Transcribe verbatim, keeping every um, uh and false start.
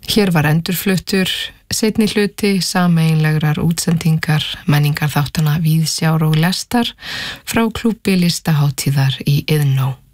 Hér var endurfluttur seinni hluti sameiginlegrar útsendingar menningarþáttana Víðsjár og lestar frá klúbbi listahátíðar í Iðnó.